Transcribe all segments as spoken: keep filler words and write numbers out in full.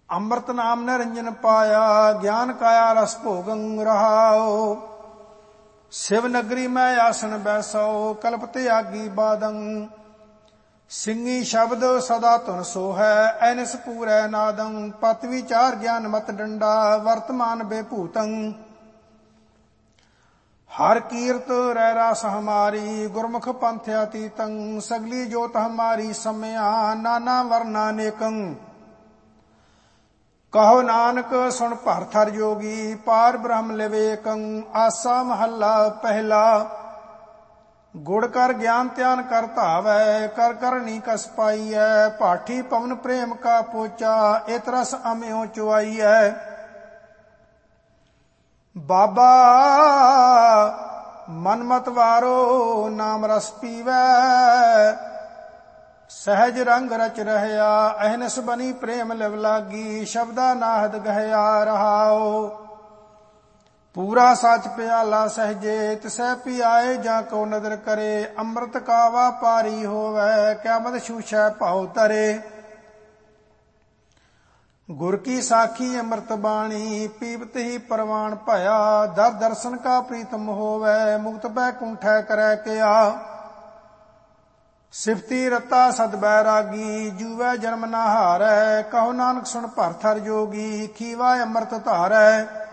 ਅੰਮ੍ਰਿਤ ਨਾਮ ਨਿਰੰਜਨ ਪਾਇਆ, ਗਿਆਨ ਕਾਇਆ ਰਸ ਭੋਗੰ ਰਹਾਉ। शिव नगरी मैं आसन बैसो, कल्प त्यागी बादं। सिंगी शब्द सदा धुन सो है, ऐनिस पूरै नादं। पत विचार ज्ञान मत डंडा, वर्तमान बेभूतं। हर कीर्त रै रास हमारी, गुरमुख पंथ अतीतं। सगली जोत हमारी सम्या, नाना वर्ना नेकं। कहो नानक सुन भरथर जोगी, पार ब्रह्म लिवेकं। आसा महला पहला, गुड़ कर ज्ञान ध्यान कर धावै, कर करनी कस पाईऐ। पाठी पवन प्रेम का पोचा, इत रस अम्यो चुआईऐ। बाबा मनमत वारो, नाम रस पीवै। सहज रंग रच रहया, अहनस बनी प्रेम लिव लागी। शब्दा नाहद गहया रहाओ, पूरा सच प्याला सहजे। तिसै पियाए जा को नदर करे, अमृत कावा पारी होवै। क्या मत छूछै भाव तरे, गुर की साखी अमृत बाणी। पीबत ही परवान भया, दर दर्शन का प्रीतम होवै। मुक्त बैकुंठै करै किया, सिफती रता सद बैरागी। जूवै जन्म ना हारै, कहो नानक सुन भरथर जोगी। खीवा अमृत धारै,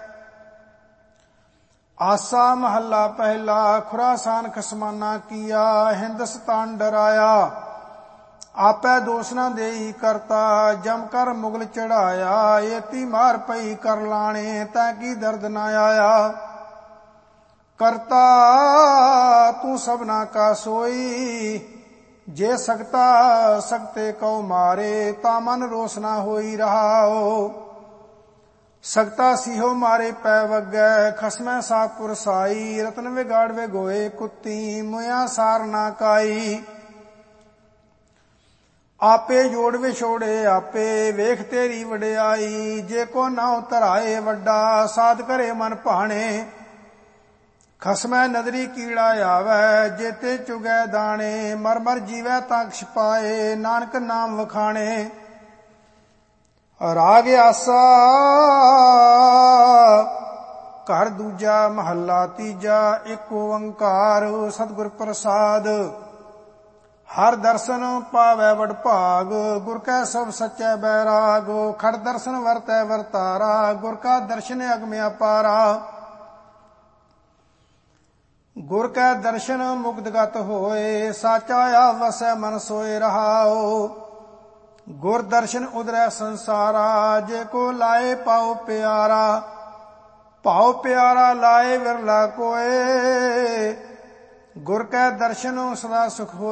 आसा महला पहला। खुरासान खसमाना किया, हिंदुस्तान डराया। आपै दोष न देई करता, जम कर मुगल चढ़ाया। एती मार पई कर लाणे, तै की दर्द न आया। करता तू सबना का सोई, जे सकता सकते कौ मारे। ता मन रोस ना होई रहाओ, सकता सिहो मारे पै वगै। खसमै सापुर साई, रतन विगाड़ वे गोए कुत्ती। मुया सार ना काई, आपे जोड़ विछोड़े आपे। वेख तेरी वडियाई, जे को नाउ धराए वड्डा। साध करे मन भाणे, खसमै नदरी कीड़ा आवै। जेते चुगै दाणे, मर मर जीवै तां छिपाए। नानक नाम वखाणे, राग आसा घर दूजा। महला तीजा, एक ओंकार सतगुर प्रसाद। हर दर्शन पावै वड भाग, गुर कै सब सच्चै बैराग। खड़ दर्शन वरतै वरतारा, गुर का दर्शन अगम अपारा। गुर कै दर्शन मुक्तगत होए, साचा आवसै मन सोए रहाओ। गुर दर्शन उदरै संसारा, जे को लाए पाओ प्यारा। भाव प्यारा लाए विरला कोए, गुर कै दर्शन सदा सुख होए।